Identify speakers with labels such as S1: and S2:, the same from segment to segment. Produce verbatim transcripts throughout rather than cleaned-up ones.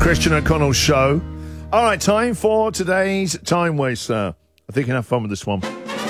S1: Christian O'Connell Show. All right, time for today's Time Waster. I think you can have fun with this one.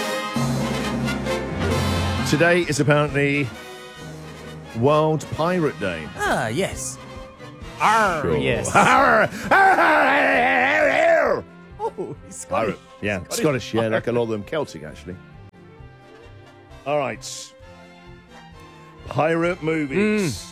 S1: Today is apparently World Pirate Day.
S2: Ah, yes. Arr,
S1: Sure.
S2: yes.
S1: Arr, arr, arr.
S2: Oh, he's
S1: Pirate.
S2: Scottish.
S1: Yeah,
S2: Scottish
S1: Scottish, yeah,
S2: pirate.
S1: like a lot of them Celtic, actually. All right. Pirate movies.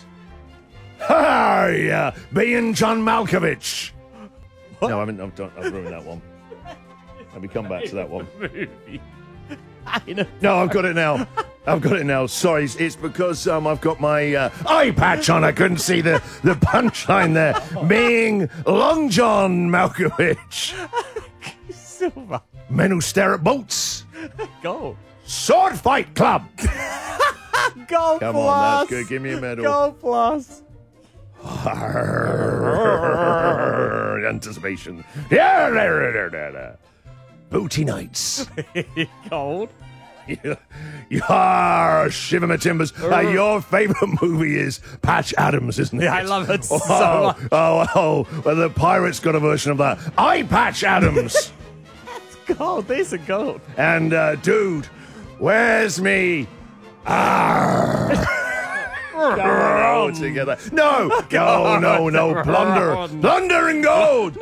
S1: Hi, being John Malkovich.
S2: What?
S1: No, I haven't. I've, done, I've ruined that one. Let me come back to that one.
S2: Movie. I know.
S1: No, I've got it now. I've got it now. Sorry, it's, it's because um, I've got my uh, eye patch on. I couldn't see the, the punchline there. Being Long John Malkovich.
S2: Silver.
S1: Men who stare at boats.
S2: Gold.
S1: Sword Fight Club.
S2: Gold
S1: Come
S2: plus.
S1: on, that's good. Give me a medal.
S2: Gold plus.
S1: Anticipation. Yeah, Booty Nights.
S2: Gold.
S1: Yeah, Shiver My Timbers. Uh, your favourite movie is Patch Adams, isn't it?
S2: Yeah, I love it so
S1: oh,
S2: much.
S1: Oh, oh, well, the Pirates got a version of that. I Patch Adams.
S2: Gold. These are gold.
S1: And, uh, dude, where's me? Ah. Go together. No, no, no, no. Plunder. Plunder and gold.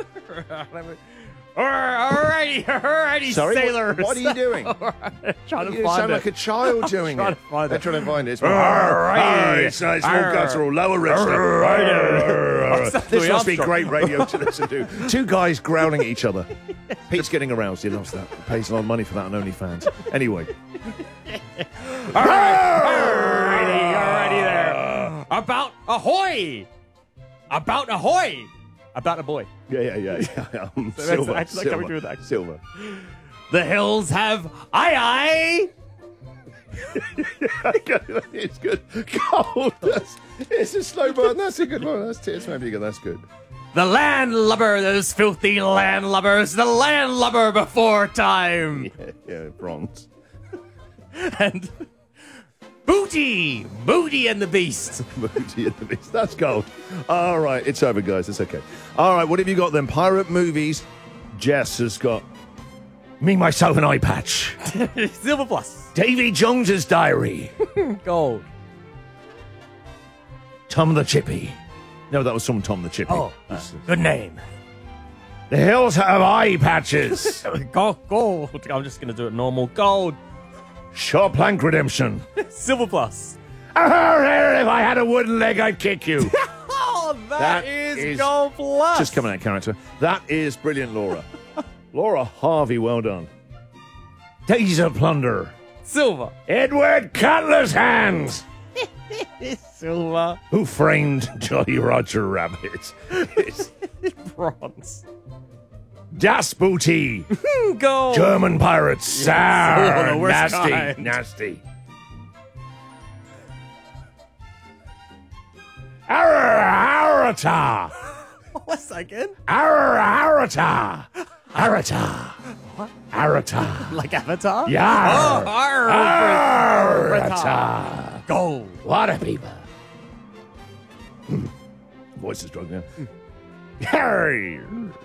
S2: Alrighty, alrighty,
S1: Sorry, what-
S2: sailors.
S1: what are you doing?
S2: Trying to
S1: You
S2: find
S1: sound
S2: it.
S1: like a child doing
S2: trying
S1: it.
S2: to find
S1: They're
S2: it.
S1: trying to find it. It's
S2: Alrighty.
S1: It's nice. Small
S2: Arr.
S1: guttural, lower register.
S2: Arr.
S1: This
S2: Louis
S1: must be
S2: Armstrong.
S1: great radio to listen to. Two guys growling at each other. Pete's getting aroused. He loves that. He pays a lot of money for that on OnlyFans. Anyway.
S2: Alrighty, alrighty there. About ahoy! About ahoy! About a boy.
S1: Yeah, yeah, yeah. yeah. Um,
S2: So that's
S1: silver.
S2: actually
S1: silver,
S2: coming through with that.
S1: silver.
S2: The hills have aye
S1: It's good. Gold. That's, it's a slow burn. That's a good one. That's tears. Maybe good. That's good.
S2: The landlubber, those filthy landlubbers, the landlubber before time.
S1: Yeah, yeah, bronze.
S2: And Booty! Booty and the Beast.
S1: Booty and the Beast. That's gold. All right, it's over, guys. It's okay. All right, what have you got then? Pirate movies. Jess has got Me, Myself, and Eye Patch.
S2: Silver plus.
S1: Davy Jones's Diary.
S2: Gold.
S1: Tom the Chippy. No, that was from Tom the Chippy.
S2: Oh, uh, good name.
S1: The hills have eye patches.
S2: Gold. Gold. I'm just going to do it normal. Gold.
S1: Short Plank Redemption.
S2: Silver plus.
S1: If I had a wooden leg, I'd kick you.
S2: Oh,
S1: That
S2: that is,
S1: is
S2: gold plus.
S1: Just coming out of character. That is brilliant, Laura. Laura Harvey, well done. Days of Plunder.
S2: Silver.
S1: Edward Cutler's Hands.
S2: Silver.
S1: Who framed Jolly Roger Rabbit? It's
S2: Bronze.
S1: Das Booty.
S2: Gold.
S1: German pirates. Sour.
S2: Oh, the worst
S1: nasty.
S2: kind.
S1: Nasty. Arata.
S2: What's that again?
S1: Arata. Arata. Arata.
S2: Like Avatar?
S1: Yar.
S2: Oh, arr.
S1: Arata.
S2: Gold.
S1: What a people. Hmm. Voice is drunk now. Harry.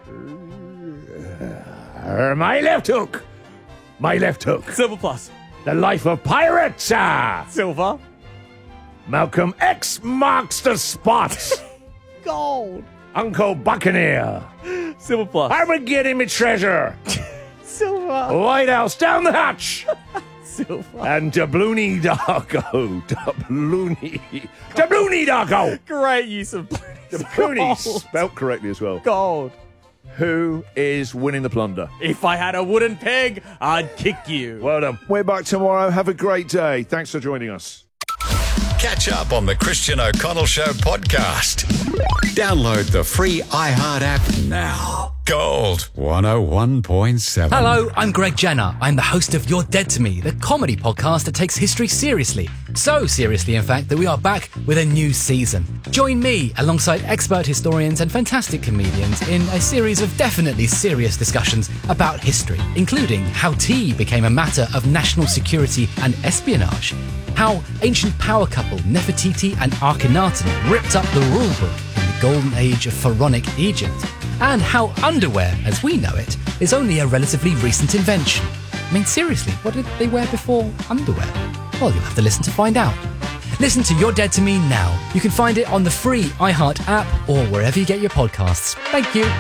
S1: Uh, my left hook. My left hook.
S2: Silver plus.
S1: The life of pirates. Ah.
S2: Silver.
S1: Malcolm X marks the spot.
S2: Gold.
S1: Uncle Buccaneer.
S2: Silver plus.
S1: Armageddon me treasure.
S2: Silver.
S1: White House down the hatch.
S2: Silver.
S1: And Doubloony Darko. Doubloony. Doubloony Darko.
S2: Great use of
S1: Doubloony.
S2: Gold.
S1: Spelt correctly as well.
S2: Gold.
S1: Who is winning the plunder?
S2: If I had a wooden peg, I'd kick you.
S1: Well done. We're back tomorrow. Have a great day. Thanks for joining us.
S3: Catch up on the Christian O'Connell Show podcast. Download the free iHeart app now. Gold one oh one point seven.
S4: Hello, I'm Greg Jenner. I'm the host of You're Dead to Me, the comedy podcast that takes history seriously. So seriously, in fact, that we are back with a new season. Join me alongside expert historians and fantastic comedians in a series of definitely serious discussions about history, including how tea became a matter of national security and espionage, how ancient power couple Nefertiti and Akhenaten ripped up the rulebook in the golden age of pharaonic Egypt, and how underwear, as we know it, is only a relatively recent invention. I mean, seriously, what did they wear before underwear? Well, you'll have to listen to find out. Listen to You're Dead to Me now. You can find it on the free iHeart app or wherever you get your podcasts. Thank you.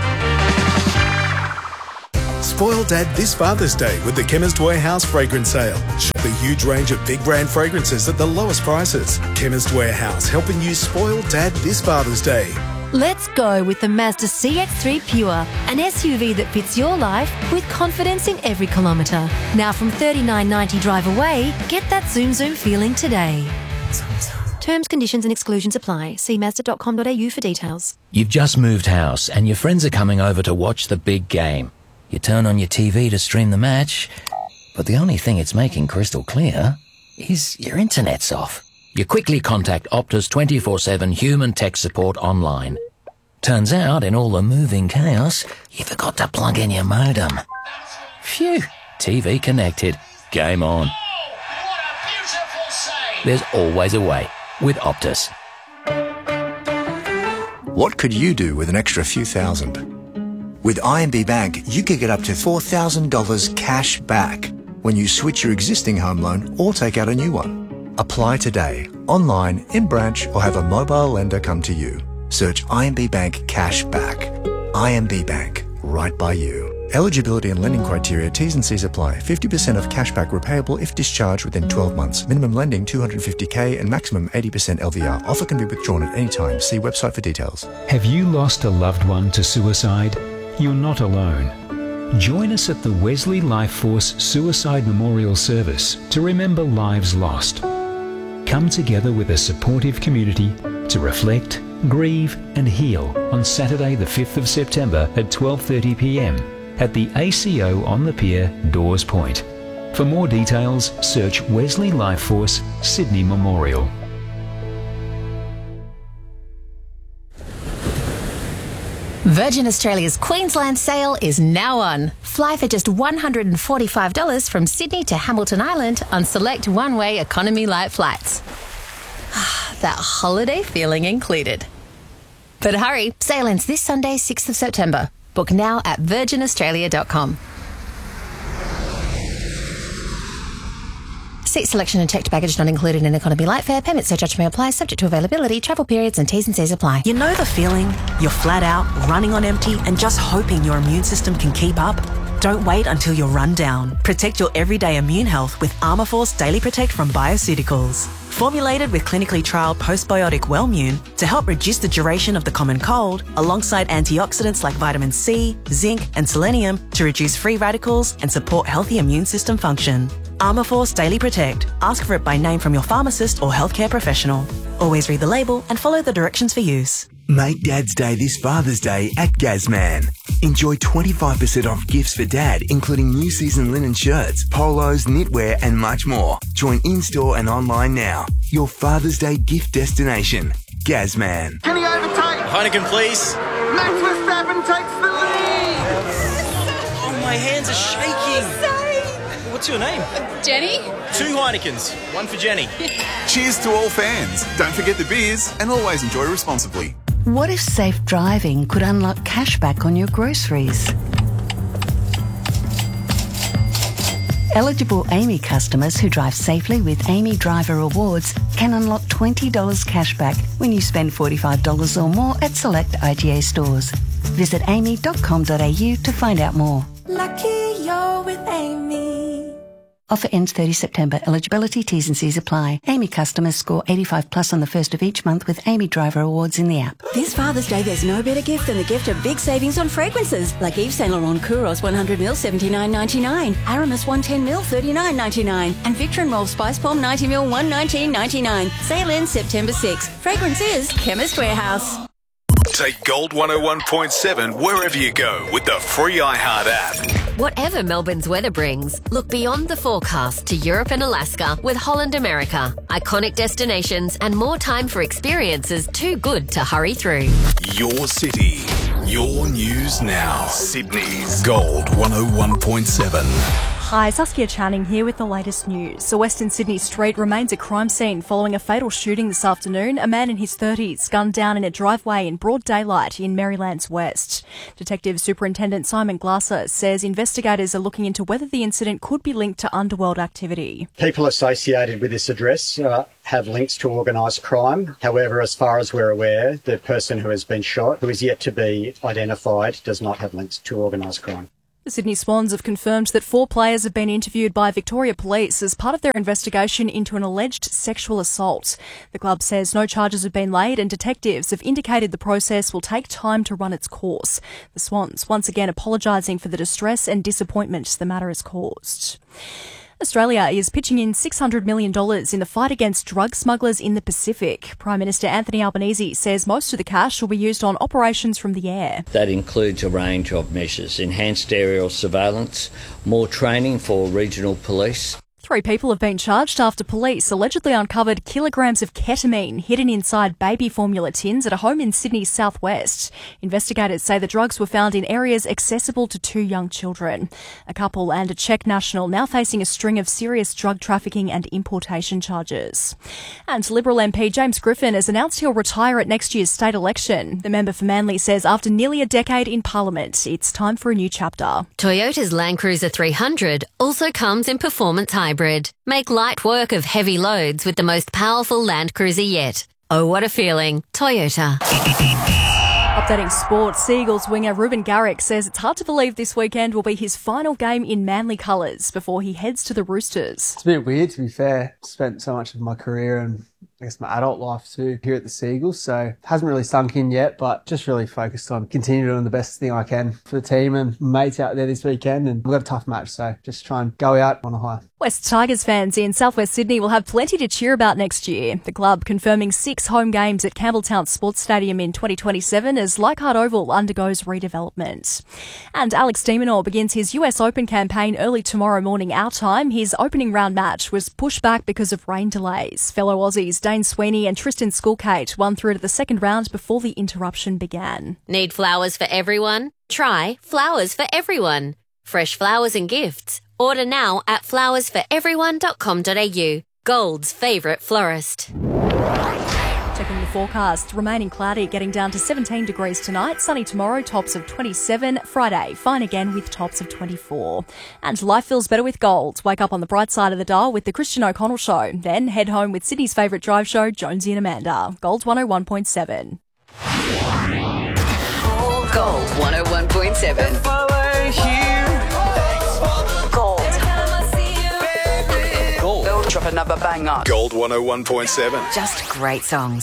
S5: Spoil Dad this Father's Day with the Chemist Warehouse fragrance sale. Shop a huge range of big brand fragrances at the lowest prices. Chemist Warehouse, helping you spoil Dad this Father's Day.
S6: Let's go with the Mazda C X three Pure, an S U V that fits your life with confidence in every kilometre. Now from thirty-nine ninety drive away, get that zoom zoom feeling today. Terms, conditions and exclusions apply. See mazda dot com dot a u for details.
S7: You've just moved house and your friends are coming over to watch the big game. You turn on your T V to stream the match, but the only thing it's making crystal clear is your internet's off. You quickly contact Optus twenty-four seven human tech support online. Turns out, in all the moving chaos, you forgot to plug in your modem. Phew, T V connected. Game on. There's always a way with Optus.
S8: What could you do with an extra few thousand? With I M B Bank, you could get up to four thousand dollars cash back when you switch your existing home loan or take out a new one. Apply today, online, in branch, or have a mobile lender come to you. Search I M B Bank Cash Back. I M B Bank, right by you. Eligibility and lending criteria, T's and C's apply. fifty percent of cashback repayable if discharged within twelve months. Minimum lending two hundred fifty thousand and maximum eighty percent L V R. Offer can be withdrawn at any time. See website for details.
S9: Have you lost a loved one to suicide? You're not alone. Join us at the Wesley Life Force Suicide Memorial Service to remember lives lost. Come together with a supportive community to reflect, grieve and heal on Saturday the fifth of September at twelve thirty p m at the A C O on the Pier, Dawes Point. For more details, search Wesley Life Force Sydney Memorial.
S10: Virgin Australia's Queensland sale is now on. Fly for just one hundred forty-five dollars from Sydney to Hamilton Island on select one-way economy light flights. That holiday feeling included. But hurry, sale ends this Sunday, sixth of September. Book now at virgin australia dot com. Seat selection and checked baggage not included in economy light fare. Payment surcharge may apply, subject to availability, travel periods and T's and C's apply.
S11: You know the feeling? You're flat out, running on empty and just hoping your immune system can keep up? Don't wait until you're run down. Protect your everyday immune health with Armourforce Daily Protect from Bioceuticals. Formulated with clinically trialled postbiotic Wellmune to help reduce the duration of the common cold, alongside antioxidants like vitamin C, zinc and selenium to reduce free radicals and support healthy immune system function. Armourforce Daily Protect. Ask for it by name from your pharmacist or healthcare professional. Always read the label and follow the directions for use.
S12: Make Dad's Day this Father's Day at Gazman. Enjoy twenty-five percent off gifts for Dad, including new season linen shirts, polos, knitwear and much more. Join in-store and online now. Your Father's Day gift destination. Gazman.
S13: Can he overtake?
S14: Heineken, please.
S13: Max Verstappen takes the lead.
S14: Oh, my hands are shaking.
S13: Sorry.
S14: What's your name?
S15: Jenny.
S14: Two Heinekens. One for Jenny.
S16: Cheers to all fans. Don't forget the beers and always enjoy responsibly.
S17: What if safe driving could unlock cashback on your groceries? Eligible Amy customers who drive safely with Amy Driver Rewards can unlock twenty dollars cashback when you spend forty-five dollars or more at select I G A stores. Visit amy dot com dot a u to find out more.
S18: Lucky you're with Amy.
S17: Offer ends thirtieth of September. Eligibility, T's and C's apply. Amy customers score eighty-five plus on the first of each month with Amy Driver Awards in the app.
S19: This Father's Day, there's no better gift than the gift of big savings on fragrances. Like Yves Saint Laurent Kouros one hundred milliliters seventy-nine ninety-nine, Aramis one hundred ten milliliters thirty-nine ninety-nine, and Victor and Rolf Spice Palm ninety milliliters one hundred nineteen ninety-nine. Sale ends September sixth. Fragrance is Chemist Warehouse.
S5: Take Gold one oh one point seven wherever you go with the free iHeart app.
S20: Whatever Melbourne's weather brings, look beyond the forecast to Europe and Alaska with Holland America. Iconic destinations and more time for experiences too good to hurry through.
S5: Your city, your news now. Sydney's Gold one oh one point seven.
S15: Hi, Saskia Channing here with the latest news. A Western Sydney street remains a crime scene following a fatal shooting this afternoon. A man in his thirties gunned down in a driveway in broad daylight in Maryland's West. Detective Superintendent Simon Glasser says investigators are looking into whether the incident could be linked to underworld activity.
S21: People associated with this address uh, have links to organised crime. However, as far as we're aware, the person who has been shot, who is yet to be identified, does not have links to organised crime.
S15: The Sydney Swans have confirmed that four players have been interviewed by Victoria Police as part of their investigation into an alleged sexual assault. The club says no charges have been laid and detectives have indicated the process will take time to run its course. The Swans once again apologising for the distress and disappointment the matter has caused. Australia is pitching in six hundred million dollars in the fight against drug smugglers in the Pacific. Prime Minister Anthony Albanese says most of the cash will be used on operations from the air.
S22: That includes a range of measures: enhanced aerial surveillance, more training for regional police.
S15: Three people have been charged after police allegedly uncovered kilograms of ketamine hidden inside baby formula tins at a home in Sydney's southwest. Investigators say the drugs were found in areas accessible to two young children. A couple and a Czech national now facing a string of serious drug trafficking and importation charges. And Liberal M P James Griffin has announced he'll retire at next year's state election. The member for Manly says after nearly a decade in Parliament, it's time for a new chapter.
S20: Toyota's Land Cruiser three hundred also comes in performance hybrid. Make light work of heavy loads with the most powerful Land Cruiser yet. Oh, what a feeling. Toyota.
S15: Updating sport, Seagulls winger Ruben Garrick says it's hard to believe this weekend will be his final game in Manly colours before he heads to the Roosters.
S23: It's a bit weird, to be fair. Spent so much of my career and I guess my adult life too here at the Seagulls, so it hasn't really sunk in yet, but just really focused on continuing doing the best thing I can for the team and mates out there this weekend, and we've got a tough match, so just try and go out on a high.
S15: West Tigers fans in southwest Sydney will have plenty to cheer about next year. The club confirming six home games at Campbelltown Sports Stadium in twenty twenty-seven as Leichhardt Oval undergoes redevelopment. And Alex de Minaur begins his U S Open campaign early tomorrow morning our time. His opening round match was pushed back because of rain delays. Fellow Aussies Dane Sweeney and Tristan Skulkate won through to the second round before the interruption began.
S20: Need flowers for everyone? Try Flowers for Everyone. Fresh flowers and gifts. Order now at flowers for everyone dot com dot a u. Gold's favourite florist.
S15: Checking the forecast, remaining cloudy, getting down to seventeen degrees tonight. Sunny tomorrow, tops of twenty-seven. Friday, fine again with tops of twenty-four. And life feels better with gold. Wake up on the bright side of the dial with the Christian O'Connell Show. Then head home with Sydney's favourite drive show, Jonesy and Amanda. Gold one oh one point seven.
S24: Gold one oh one point seven. Gold. Gold. Drop another banger.
S16: Gold one oh one point seven.
S24: Just great songs.